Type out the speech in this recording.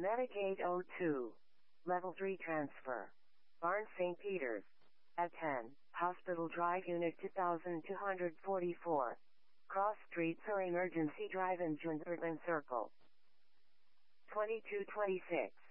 Medicaid 02. Level 3 transfer. Barnes St. Peter's. At 10, Hospital Drive Unit 2244. Cross Street or Emergency Drive in Junderland Circle. 2226.